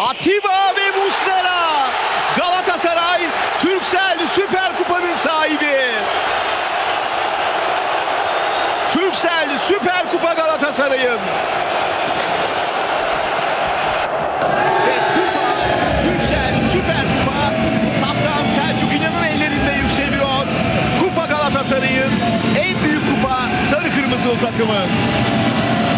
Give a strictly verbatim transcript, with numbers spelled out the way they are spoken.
Atiba ve Muslera. Galatasaray Turkcell Süper Kupa'nın sahibi. Turkcell Süper Kupa Galatasaray'ın.